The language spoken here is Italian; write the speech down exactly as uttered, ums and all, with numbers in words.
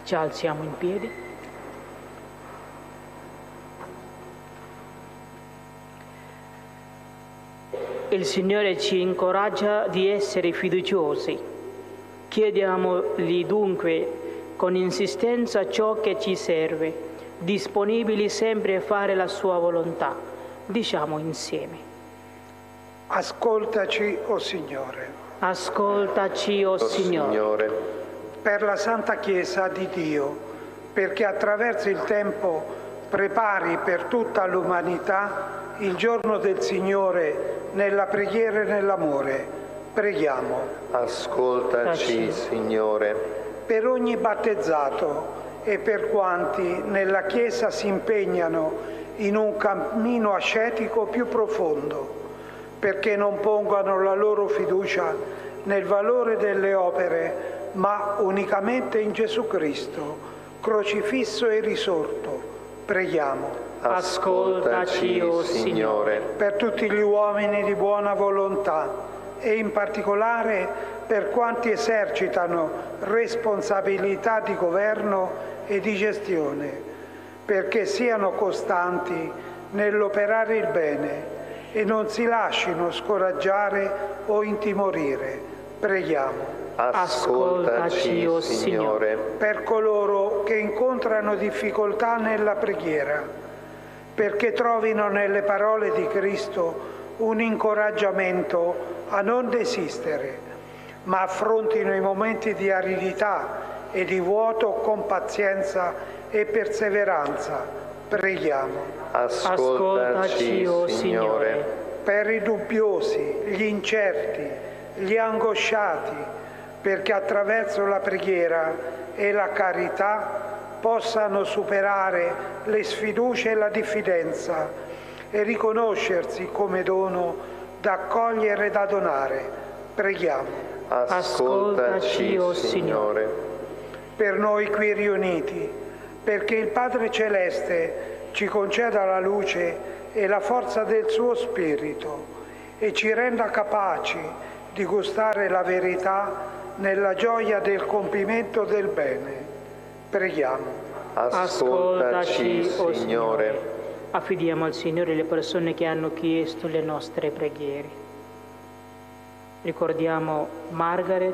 Ci alziamo in piedi. Il Signore ci incoraggia di essere fiduciosi. Chiediamogli dunque con insistenza ciò che ci serve, disponibili sempre a fare la sua volontà. Diciamo insieme. Ascoltaci, o Signore. Ascoltaci, o, O Signore. Signore. Per la Santa Chiesa di Dio, perché attraverso il tempo prepari per tutta l'umanità il giorno del Signore nella preghiera e nell'amore. Preghiamo. Ascoltaci, Signore. Per ogni battezzato e per quanti nella Chiesa si impegnano in un cammino ascetico più profondo, perché non pongano la loro fiducia nel valore delle opere, ma unicamente in Gesù Cristo, crocifisso e risorto. Preghiamo. Ascoltaci, o Signore. Per tutti gli uomini di buona volontà e in particolare per quanti esercitano responsabilità di governo e di gestione, perché siano costanti nell'operare il bene e non si lascino scoraggiare o intimorire. Preghiamo. Ascoltaci, o Signore. Per coloro che incontrano difficoltà nella preghiera, perché trovino nelle parole di Cristo un incoraggiamento a non desistere, ma affrontino i momenti di aridità e di vuoto con pazienza e perseveranza. Preghiamo. Ascoltaci, o Signore. Per i dubbiosi, gli incerti, gli angosciati, perché attraverso la preghiera e la carità possano superare le sfiducie e la diffidenza e riconoscersi come dono da accogliere e da donare. Preghiamo. Ascoltaci, o Signore. Per noi qui riuniti, perché il Padre Celeste ci conceda la luce e la forza del suo Spirito e ci renda capaci di gustare la verità nella gioia del compimento del bene. Preghiamo. Ascoltaci, o Signore. Affidiamo al Signore le persone che hanno chiesto le nostre preghiere. Ricordiamo Margaret,